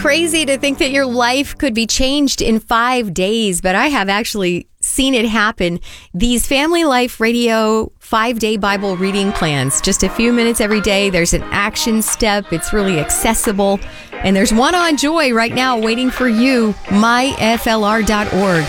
crazy to think that your life could be changed in 5 days, but I have actually seen it happen. These Family Life Radio 5-day Bible reading plans, just a few minutes every day. There's an action step. It's really accessible. And there's one on Joy right now waiting for you, myflr.org.